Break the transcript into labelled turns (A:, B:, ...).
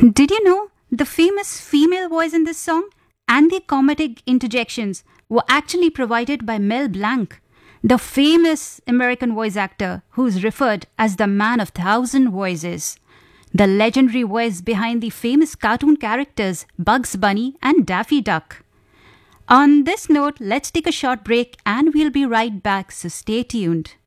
A: Did you know the famous female voice in this song and the comedic interjections were actually provided by Mel Blanc, the famous American voice actor who's referred as the man of thousand voices, the legendary voice behind the famous cartoon characters Bugs Bunny and Daffy Duck. On this note, let's take a short break and we'll be right back, so stay tuned.